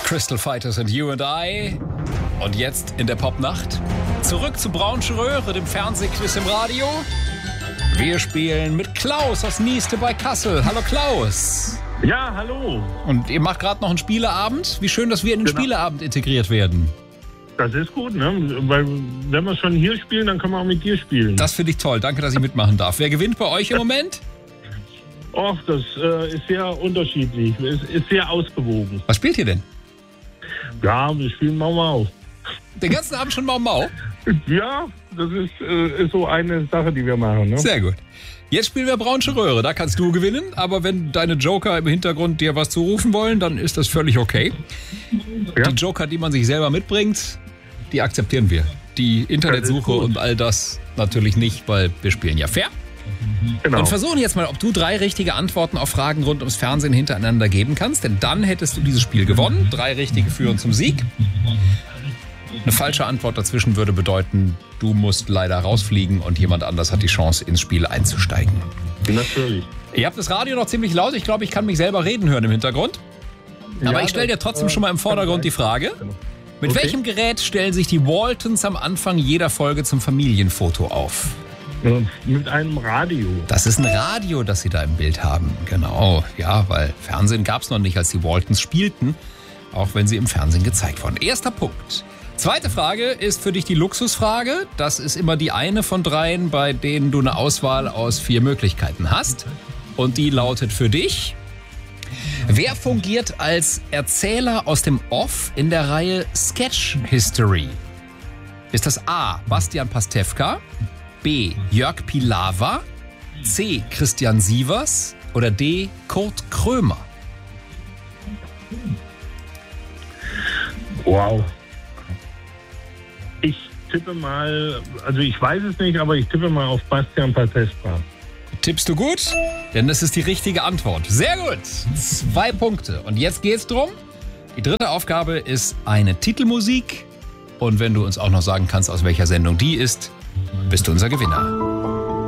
Crystal Fighters and You and I. Und jetzt in der Popnacht zurück zu Braunsche Röhre, dem Fernsehquiz im Radio. Wir spielen mit Klaus aus Nieste bei Kassel. Hallo Klaus. Ja, hallo. Und ihr macht gerade noch einen Spieleabend. Wie schön, dass wir in den Spieleabend integriert werden. Das ist gut, ne? Weil wenn wir schon hier spielen, dann können wir auch mit dir spielen. Das finde ich toll. Danke, dass ich mitmachen darf. Wer gewinnt bei euch im Moment? Och, das ist sehr unterschiedlich. Es ist sehr ausgewogen. Was spielt ihr denn? Ja, wir spielen Mau Mau. Den ganzen Abend schon Mau Mau? Ja, das ist so eine Sache, die wir machen, ne? Sehr gut. Jetzt spielen wir Braunsche Röhre. Da kannst du gewinnen, aber wenn deine Joker im Hintergrund dir was zurufen wollen, dann ist das völlig okay. Ja. Die Joker, die man sich selber mitbringt, die akzeptieren wir. Die Internetsuche und all das natürlich nicht, weil wir spielen ja fair. Genau. Und versuchen jetzt mal, ob du 3 richtige Antworten auf Fragen rund ums Fernsehen hintereinander geben kannst, denn dann hättest du dieses Spiel gewonnen. 3 richtige führen zum Sieg. Eine falsche Antwort dazwischen würde bedeuten, du musst leider rausfliegen und jemand anders hat die Chance, ins Spiel einzusteigen. Natürlich. Ihr habt das Radio noch ziemlich laut. Ich glaube, ich kann mich selber reden hören im Hintergrund. Aber ich stelle dir trotzdem schon mal im Vordergrund die Frage, mit welchem Gerät stellen sich die Waltons am Anfang jeder Folge zum Familienfoto auf? Mit einem Radio. Das ist ein Radio, das sie da im Bild haben. Genau, ja, weil Fernsehen gab es noch nicht, als die Waltons spielten, auch wenn sie im Fernsehen gezeigt wurden. Erster Punkt. Zweite Frage ist für dich die Luxusfrage. Das ist immer die eine von 3, bei denen du eine Auswahl aus 4 Möglichkeiten hast. Und die lautet für dich: Wer fungiert als Erzähler aus dem Off in der Reihe Sketch History? Ist das A. Bastian Pastewka, B. Jörg Pilawa, C. Christian Sievers oder D. Kurt Krömer? Wow. Ich tippe mal, also ich weiß es nicht, aber ich tippe mal auf Bastian Pastewka. Tippst du gut? Denn das ist die richtige Antwort. Sehr gut. 2 Punkte. Und jetzt geht's drum. Die dritte Aufgabe ist eine Titelmusik. Und wenn du uns auch noch sagen kannst, aus welcher Sendung die ist, bist du unser Gewinner.